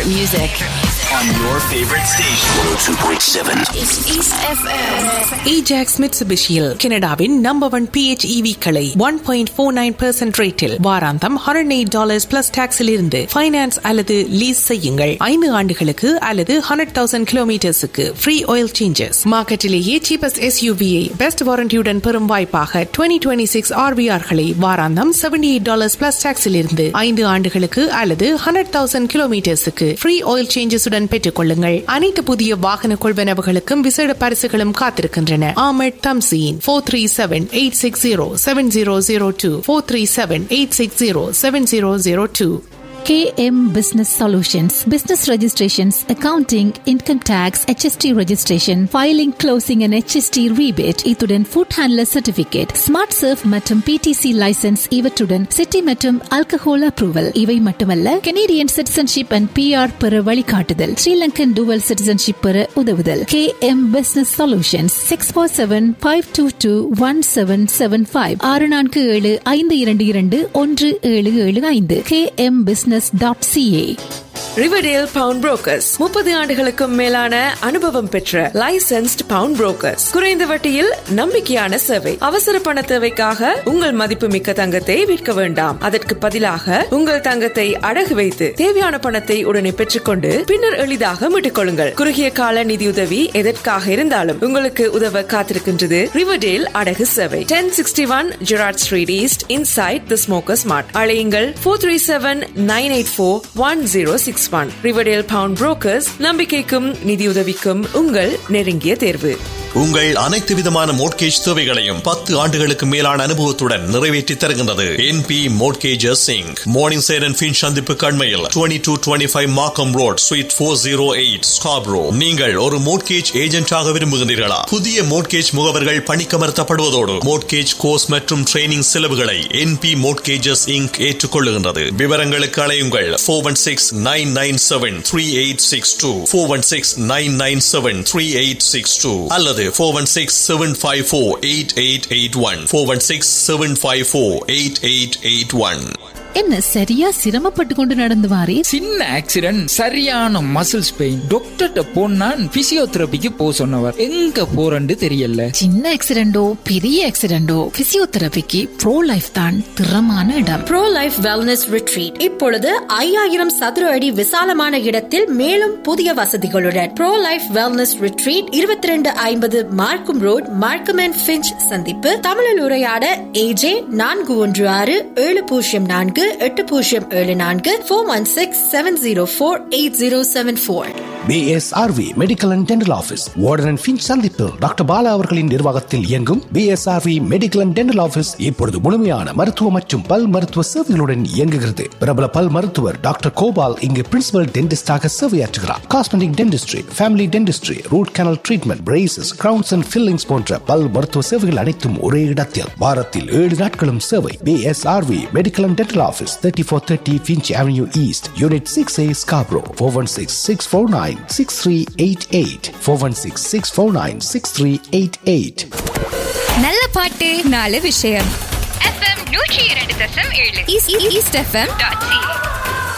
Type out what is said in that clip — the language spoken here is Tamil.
music. On your favorite station. 102.7. It's East FM. Ajax Mitsubishi-யில் கனடாவின் நம்பர் 1 PHEV களை 1.49% ரேட்டில் வாராந்தம் $108 பிளஸ் டாக்ஸில் இருந்து ஃபைனான்ஸ் அல்லது லீஸ் செய்யுங்கள். 5 ஆண்டுகளுக்கு அல்லது 100,000 கிலோமீட்டர்ஸுக்கு free oil changes. மார்க்கெட்டிலேயே cheapest SUV-யை best வாரண்டியுடன் பெறும் வாய்ப்பாக 2026 RVR-களை வாராந்தம் $78 பிளஸ் டாக்ஸில் இருந்து 5 ஆண்டுகளுக்கு அல்லது 100,000 கிலோமீட்டர்ஸுக்கு ஃப்ரீ ஆயில் சேஞ்சஸுடன் பெற்றுக் கொள்ளுங்கள். அனைத்து புதிய வாகன கொள்வனவுகளுக்கும் விசேட பரிசுகளும் காத்திருக்கின்றன. Ahmed Thamseen 437-860-7002 437-860-7002. KM Business Solutions, business registrations, accounting, income tax, HST registration, filing, closing and HST rebate, இத்துடன் food handler certificate, smart surf மற்றும் PTC license இவற்றுடன் city மற்றும் alcohol approval. இவை மட்டுமல்ல, Canadian citizenship and PR பெற வழிகாட்டுதல், Sri Lankan dual citizenship பெற உதவுதல். KM Business Solutions 647-522-1775 647-522-1775 KM Business.ca. Riverdale bound brokers 30 ஆண்டுகளுக்கும் மேலான அனுபவம் பெற்ற லைசென்ஸ்ட் பவுண்ட் புரோக்கர்ஸ். குறைந்த வட்டியில் நம்பிக்கையான சேவை. அவசர பண தேவைக்காக உங்கள் மதிப்புமிக்க தங்கத்தை விற்க வேண்டாம். அதற்கு பதிலாக உங்கள் தங்கத்தை அடகு வைத்து தேவையான பணத்தை உடனே பெற்றுக்கொண்டு பின்னர் எளிதாக மீட்டுக் கொள்ளுங்கள். குறுகிய கால நிதியுதவி எதற்காக இருந்தாலும் உங்களுக்கு உதவ காத்திருக்கின்றது ரிவர்டேல் அடகு சேவை. 1061 Gerrard Street East inside the Smokers Mart. அழையுங்கள் 437-984-1061. ரிவர்டேல் பவுண்ட் புரோக்கர்ஸ், நம்பிக்கைக்கும் நிதியுதவிக்கும் உங்கள் நெருங்கிய தேர்வு. உங்கள் அனைத்து விதமான மோட்கேஜ் தேவைகளையும் 10 ஆண்டுகளுக்கு மேலான அனுபவத்துடன் நிறைவேற்றி தருகின்றது NP Mortgages Inc. Morning Side and Finch சந்திப்பு கண்மையில் 2225 Markham Road Suite 408 Scarborough. நீங்கள் ஒரு மோட்கேஜ் ஏஜென்டாக விரும்புகிறீர்களா? புதிய மோட்கேஜ் முகவர்கள் பணிக்கமர்த்தப்படுவதோடு மோட்கேஜ் கோர்ஸ் மற்றும் ட்ரைனிங் செலவுகளை NP Mortgages Inc. ஏற்றுக்கொள்ளுகின்றது. விவரங்களுக்கு அழையுங்கள் 416-997-3862 416-997-3862 அல்லது 416-754-8881 416-754-8881. என்ன சரியா சிரமப்பட்டு கொண்டு நடந்து வாரே? சின்ன ஆக்சிடென்ட், சரியான மசில்ஸ் பெயின். டாக்டர்ட்ட போனா பிசியோதெரபிக்கு போ சொன்னவர். எங்க போறன்னு தெரியல. சின்ன ஆக்சிடென்டோ பெரிய ஆக்சிடென்டோ பிசியோதெரபிக்கு ப்ரோ லைஃப் தான் திறமான இடம். ப்ரோ லைஃப் வெல்னஸ் ரிட்ரீட் இப்பொழுது 5000 சதுர அடி விசாலமான இடத்தில் மேலும் புதிய வசதிகளுடன் ப்ரோ லைஃப் வெல்னஸ் ரிட்ரீட் 2250 மார்க்கம் ரோட், மார்க்கம் அண்ட் ஃபிஞ்ச் சந்திப்பு. தமிழில் உரையாட AJ 416-704-8074 416-704-8074. BSRV Medical and Dental Office, Warden and Finch சந்திப்பு. டாக்டர் பாலா அவர்களின் நிர்வாகத்தில் இயங்கும் BSRV Medical and Dental Office இப்பொழுது முழுமையான மருத்துவ மற்றும் பல் மருத்துவ சேவைகளுடன் இயங்குகிறது. பிரபல பல் மருத்துவர் டாக்டர் கோபால் இங்கு principal டென்டிஸ்டாக சேவையாற்றுகிறார். Cosmetic dentistry, family dentistry, root canal treatment, braces, crowns and fillings போன்ற பல் மருத்துவ சேவைகள் அனைத்தும் ஒரே இடத்தில். வாரத்தில் 7 நாட்களும் சேவை. BSRV Medical and Dental Office, 3430 Finch Avenue East, Unit 6A, Scarborough. 416-649-6388 416-649-6388. நல்ல பாட்டு, நல்ல விஷயம். FM 102.7 East FM.ca.